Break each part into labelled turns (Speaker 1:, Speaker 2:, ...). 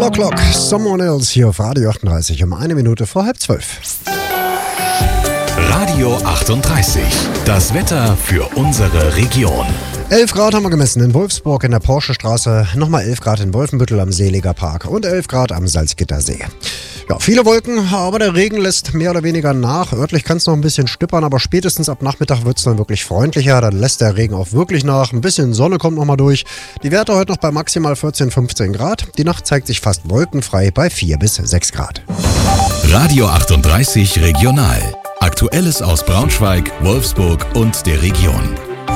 Speaker 1: Lock, Someone Else hier auf Radio 38 um 1 Minute vor 11:30.
Speaker 2: Radio 38, das Wetter für unsere Region.
Speaker 1: 11 Grad haben wir gemessen in Wolfsburg in der Porschestraße, nochmal 11 Grad in Wolfenbüttel am Seliger Park und 11 Grad am Salzgittersee. Ja, viele Wolken, aber der Regen lässt mehr oder weniger nach. Örtlich kann es noch ein bisschen stippern, aber spätestens ab Nachmittag wird es dann wirklich freundlicher. Dann lässt der Regen auch wirklich nach. Ein bisschen Sonne kommt nochmal durch. Die Werte heute noch bei maximal 14, 15 Grad. Die Nacht zeigt sich fast wolkenfrei bei 4 bis 6 Grad.
Speaker 2: Radio 38 Regional. Aktuelles aus Braunschweig, Wolfsburg und der Region.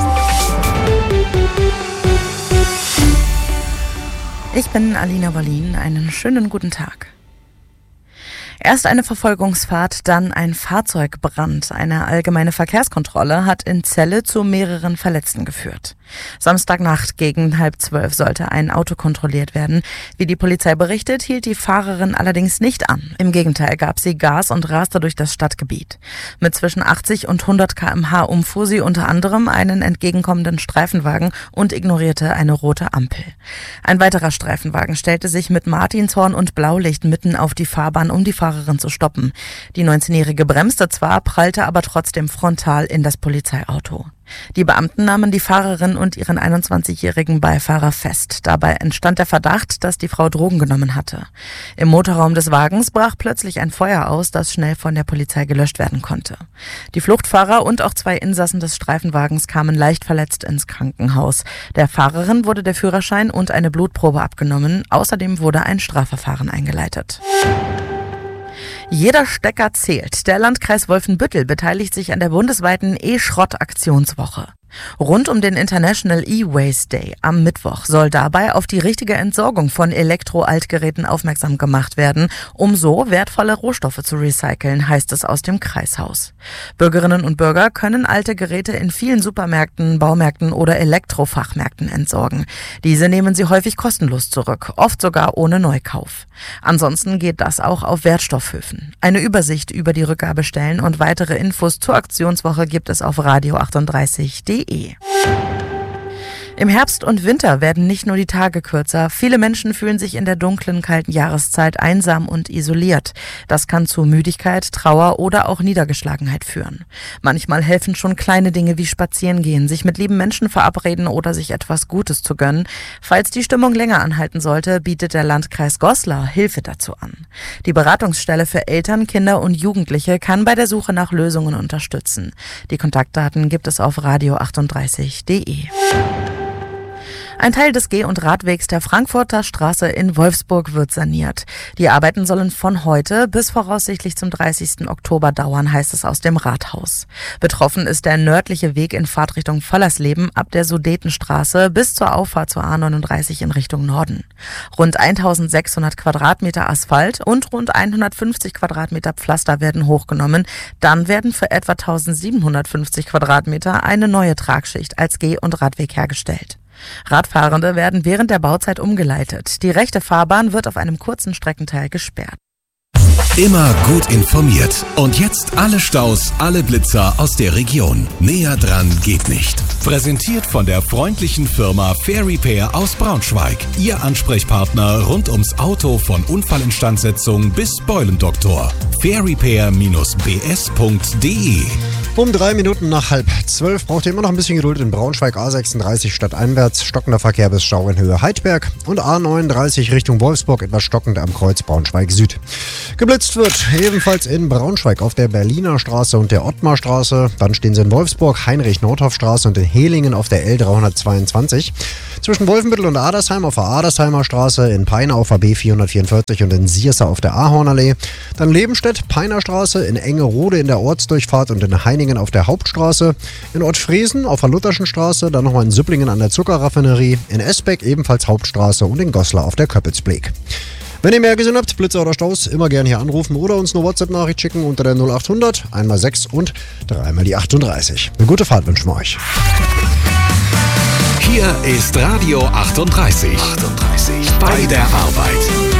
Speaker 3: Ich bin Alina Wollin. Einen schönen guten Tag. Erst eine Verfolgungsfahrt, dann ein Fahrzeugbrand. Eine allgemeine Verkehrskontrolle hat in Celle zu mehreren Verletzten geführt. Samstagnacht gegen 11:30 sollte ein Auto kontrolliert werden. Wie die Polizei berichtet, hielt die Fahrerin allerdings nicht an. Im Gegenteil gab sie Gas und raste durch das Stadtgebiet. Mit zwischen 80 und 100 km/h umfuhr sie unter anderem einen entgegenkommenden Streifenwagen und ignorierte eine rote Ampel. Ein weiterer Streifenwagen stellte sich mit Martinshorn und Blaulicht mitten auf die Fahrbahn, um die Fahrerin zu stoppen. Die 19-Jährige bremste zwar, prallte aber trotzdem frontal in das Polizeiauto. Die Beamten nahmen die Fahrerin und ihren 21-jährigen Beifahrer fest. Dabei entstand der Verdacht, dass die Frau Drogen genommen hatte. Im Motorraum des Wagens brach plötzlich ein Feuer aus, das schnell von der Polizei gelöscht werden konnte. Die Fluchtfahrer und auch 2 Insassen des Streifenwagens kamen leicht verletzt ins Krankenhaus. Der Fahrerin wurde der Führerschein und eine Blutprobe abgenommen. Außerdem wurde ein Strafverfahren eingeleitet. Jeder Stecker zählt. Der Landkreis Wolfenbüttel beteiligt sich an der bundesweiten E-Schrott-Aktionswoche. Rund um den International E-Waste Day am Mittwoch soll dabei auf die richtige Entsorgung von Elektro-Altgeräten aufmerksam gemacht werden, um so wertvolle Rohstoffe zu recyceln, heißt es aus dem Kreishaus. Bürgerinnen und Bürger können alte Geräte in vielen Supermärkten, Baumärkten oder Elektrofachmärkten entsorgen. Diese nehmen sie häufig kostenlos zurück, oft sogar ohne Neukauf. Ansonsten geht das auch auf Wertstoffhöfen. Eine Übersicht über die Rückgabestellen und weitere Infos zur Aktionswoche gibt es auf radio38.de. Im Herbst und Winter werden nicht nur die Tage kürzer. Viele Menschen fühlen sich in der dunklen, kalten Jahreszeit einsam und isoliert. Das kann zu Müdigkeit, Trauer oder auch Niedergeschlagenheit führen. Manchmal helfen schon kleine Dinge wie Spazierengehen, sich mit lieben Menschen verabreden oder sich etwas Gutes zu gönnen. Falls die Stimmung länger anhalten sollte, bietet der Landkreis Goslar Hilfe dazu an. Die Beratungsstelle für Eltern, Kinder und Jugendliche kann bei der Suche nach Lösungen unterstützen. Die Kontaktdaten gibt es auf radio38.de. Ein Teil des Geh- und Radwegs der Frankfurter Straße in Wolfsburg wird saniert. Die Arbeiten sollen von heute bis voraussichtlich zum 30. Oktober dauern, heißt es aus dem Rathaus. Betroffen ist der nördliche Weg in Fahrtrichtung Völlersleben ab der Sudetenstraße bis zur Auffahrt zur A39 in Richtung Norden. Rund 1600 Quadratmeter Asphalt und rund 150 Quadratmeter Pflaster werden hochgenommen. Dann werden für etwa 1750 Quadratmeter eine neue Tragschicht als Geh- und Radweg hergestellt. Radfahrende werden während der Bauzeit umgeleitet. Die rechte Fahrbahn wird auf einem kurzen Streckenteil gesperrt.
Speaker 2: Immer gut informiert. Und jetzt alle Staus, alle Blitzer aus der Region. Näher dran geht nicht. Präsentiert von der freundlichen Firma Fair Repair aus Braunschweig. Ihr Ansprechpartner rund ums Auto von Unfallinstandsetzung bis Beulendoktor. fairrepair-bs.de.
Speaker 1: Um 3 Minuten nach 11:30 braucht ihr immer noch ein bisschen Geduld in Braunschweig. A36 stadteinwärts, stockender Verkehr bis Stau in Höhe Heidberg und A39 Richtung Wolfsburg etwas stockend am Kreuz Braunschweig Süd. Geblitzt wird ebenfalls in Braunschweig auf der Berliner Straße und der Ottmarstraße. Dann stehen sie in Wolfsburg, Heinrich-Nordhoff-Straße und in Helingen auf der L322. Zwischen Wolfenbüttel und Adersheim auf der Adersheimer Straße, in Peine auf der B444 und in Sierse auf der Ahornallee. Dann Lebenstedt, Peiner Straße, in Engerode in der Ortsdurchfahrt und in Heiningen auf der Hauptstraße. In Ortfriesen auf der Lutherschen Straße, dann nochmal in Süpplingen an der Zuckerraffinerie. In Esbeck ebenfalls Hauptstraße und in Goslar auf der Köppelsblick. Wenn ihr mehr gesehen habt, Blitzer oder Staus, immer gerne hier anrufen oder uns eine WhatsApp-Nachricht schicken unter der 0800 einmal 6 und 3 mal die 38. Eine gute Fahrt wünschen wir euch.
Speaker 2: Hier ist Radio 38. Bei der Arbeit.